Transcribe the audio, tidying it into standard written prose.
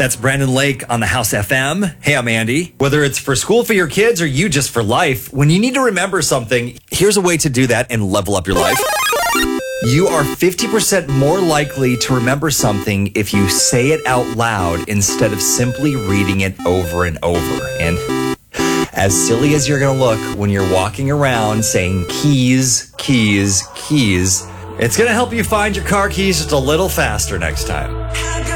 That's Brandon Lake on the House FM. Hey, I'm Andy. Whether it's for school for your kids or you just for life, when you need to remember something, here's a way to do that and level up your life. You are 50% more likely to remember something if you say it out loud instead of simply reading it over and over. And as silly as you're going to look when you're walking around saying keys, keys, keys, it's going to help you find your car keys just a little faster next time.